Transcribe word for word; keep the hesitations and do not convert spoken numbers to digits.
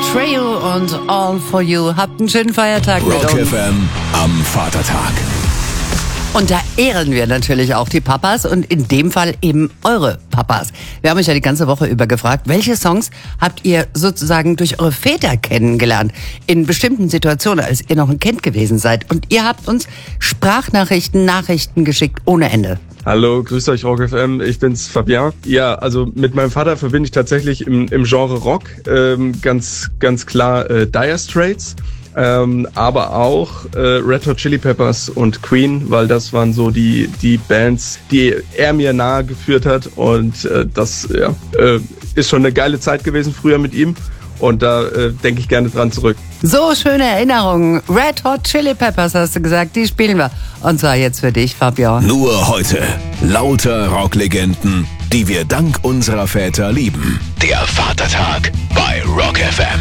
Trio und All for You. Habt einen schönen Feiertag mit Rock uns. F M am Vatertag. Und da ehren wir natürlich auch die Papas und in dem Fall eben eure Papas. Wir haben euch ja die ganze Woche über gefragt, welche Songs habt ihr sozusagen durch eure Väter kennengelernt? In bestimmten Situationen, als ihr noch ein Kind gewesen seid. Und ihr habt uns Sprachnachrichten, Nachrichten geschickt ohne Ende. Hallo, grüßt euch Rock F M, ich bin's Fabian. Ja, also mit meinem Vater verbinde ich tatsächlich im, im Genre Rock ähm, ganz ganz klar äh, Dire Straits, ähm, aber auch äh, Red Hot Chili Peppers und Queen, weil das waren so die die Bands, die er mir nahe geführt hat und äh, das ja, äh, ist schon eine geile Zeit gewesen früher mit ihm. Und da äh, denke ich gerne dran zurück. So schöne Erinnerungen. Red Hot Chili Peppers hast du gesagt, die spielen wir. Und zwar jetzt für dich, Fabian. Nur heute. Lauter Rocklegenden, die wir dank unserer Väter lieben. Der Vatertag bei Rock F M.